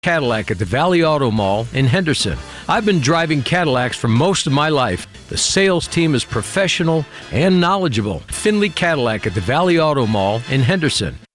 Cadillac at the Valley Auto Mall in Henderson. I've been driving Cadillacs for most of my life. The sales team is professional and knowledgeable. Finley Cadillac at the Valley Auto Mall in Henderson.